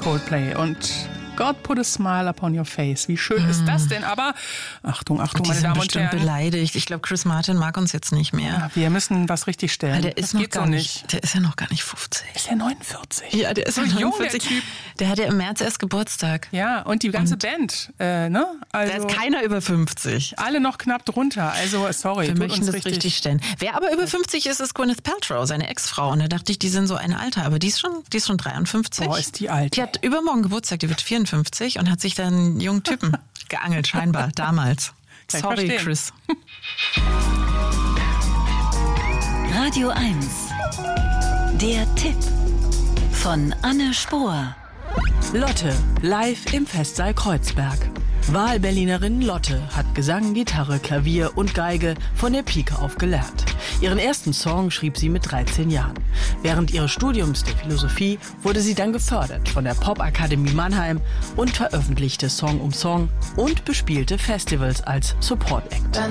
Coldplay und God put a smile upon your face. Wie schön ist das denn? Aber Achtung, meine Damen und Herren. Beleidigt. Ich glaube, Chris Martin mag uns jetzt nicht mehr. Ja, wir müssen was richtig stellen. Weil der ist noch gar nicht. Der ist ja noch gar nicht 50. Ist ja 49. Ja, der ist so jung, der Typ. Der hat ja im März erst Geburtstag. Ja, und die ganze Band, ne? Also, da ist keiner über 50. Alle noch knapp drunter. Also, sorry. Wir möchten das richtig stellen. Wer aber über 50 ist, ist Gwyneth Paltrow, seine Ex-Frau. Und da dachte ich, die sind so ein Alter. Aber die ist schon 53. Boah, ist die alt. Die hat übermorgen Geburtstag, die wird 54 und hat sich dann einen jungen Typen geangelt, scheinbar, damals. Sorry, Chris. Radio 1. Der Tipp von Anne Spohr. Lotte, live im Festsaal Kreuzberg. Wahlberlinerin Lotte hat Gesang, Gitarre, Klavier und Geige von der Pike auf gelernt. Ihren ersten Song schrieb sie mit 13 Jahren. Während ihres Studiums der Philosophie wurde sie dann gefördert von der Popakademie Mannheim und veröffentlichte Song um Song und bespielte Festivals als Support-Act.